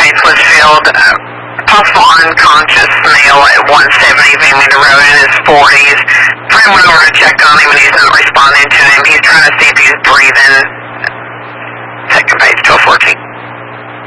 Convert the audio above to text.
life was filled. Possible unconscious male at 170 Van Meter Road in his 40s. Friend went over to check on him and he's in